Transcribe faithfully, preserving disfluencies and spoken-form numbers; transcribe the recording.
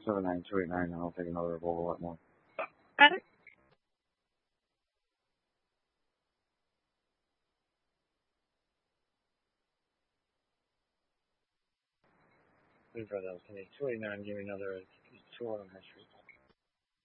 seven nine two eight nine, and I'll take another Volvo at more. Okay. Please, brother, okay. two eight nine, give me another two on High Street.